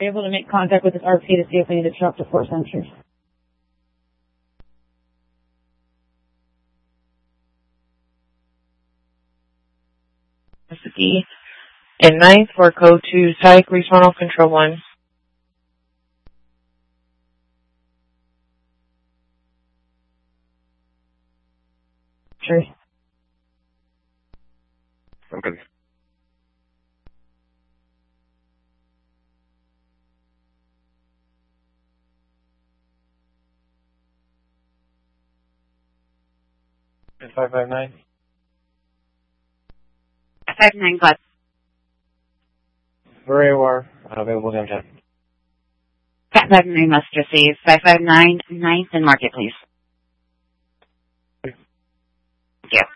Be able to make contact with this RP to see if we need to drop to Fort Century. Mississippi and 9th for code 2 Psych, respawn off control 1. Sure. Okay. And 559. 559, glad. Very aware. Available down 10. Cat 559 must receive. 559, 9th and market, please. Thank you.